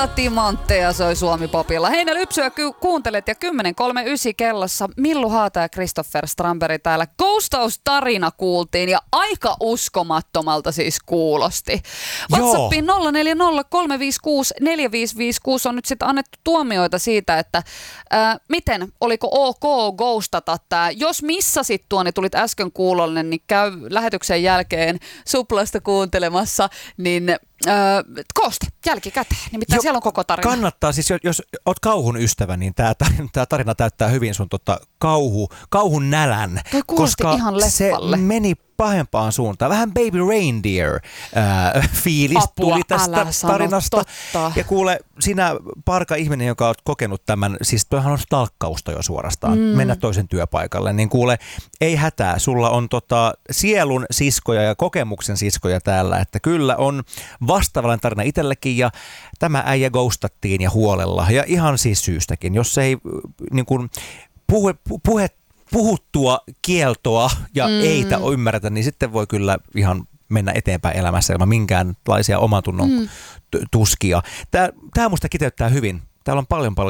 Lailla timantteja soi Suomi-popilla. Heinä Lypsyä kuuntelet ja 10.39 kellossa Millu Haata ja Christopher Strandberg täällä. Ghostaus-tarina kuultiin ja aika uskomattomalta siis kuulosti. WhatsAppiin 0403564556 on nyt sitten annettu tuomioita siitä, että miten, oliko ok ghostata tää. Jos missasit tuon, niin tulit äsken kuulollinen, niin käy lähetyksen jälkeen Suplasta kuuntelemassa, niin kooste jälkikäteen, nimittäin siellä on koko tarina. Kannattaa, siis jos oot kauhun ystävä, niin tää tarina täyttää hyvin sun kauhun nälän, koska ihan leffalle. Se meni pahempaan suuntaan. Vähän Baby Reindeer fiilis tuli tästä tarinasta. Totta. Ja kuule, sinä parka ihminen, joka oot kokenut tämän, siis toihan on stalkkausta jo suorastaan, mennä toisen työpaikalle, niin kuule, ei hätää, sulla on sielun siskoja ja kokemuksen siskoja täällä, että kyllä on vastaavallinen tarina itsellekin ja tämä äijä ghostattiin ja huolella ja ihan siis syystäkin, jos ei niin kuin puhuttua kieltoa ja eitä ymmärretä, niin sitten voi kyllä ihan mennä eteenpäin elämässä ilman minkäänlaisia omantunnon tuskia. Tämä musta kiteyttää hyvin. Täällä on paljon